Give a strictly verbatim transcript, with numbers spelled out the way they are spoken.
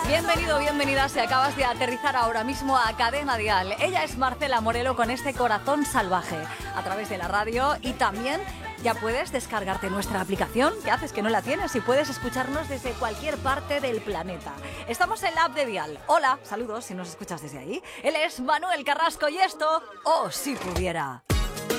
Bienvenido, bienvenida, si acabas de aterrizar ahora mismo a Cadena Dial. Ella es Marcela Morelo con este corazón salvaje a través de la radio y también ya puedes descargarte nuestra aplicación. ¿Qué haces que no la tienes? Y puedes escucharnos desde cualquier parte del planeta. Estamos en la app de Dial. Hola, saludos si nos escuchas desde ahí. Él es Manuel Carrasco y esto, oh, si pudiera.